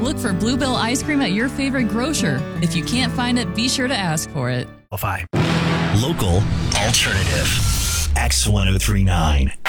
Look for Bluebell ice cream at your favorite grocer. If you can't find it, be sure to ask for it. Local alternative. X1039.